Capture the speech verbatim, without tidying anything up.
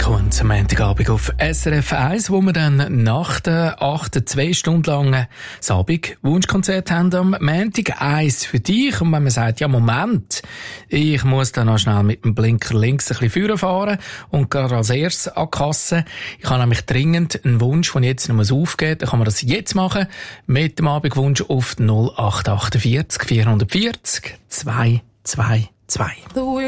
willkommen zum Montagabend auf S R F eins, wo wir dann nach der achten, zwei Stunden langen Abend-Wunschkonzert haben am Montag. Eins für dich. Und wenn man sagt, ja Moment, ich muss dann noch schnell mit dem Blinker links ein bisschen vorfahren und gerade als erstes an die Kasse. Ich habe nämlich dringend einen Wunsch, den ich jetzt noch aufgeben muss. Dann kann man das jetzt machen mit dem Abendwunsch auf null acht acht vier vier vier vier zwei zwei zwei.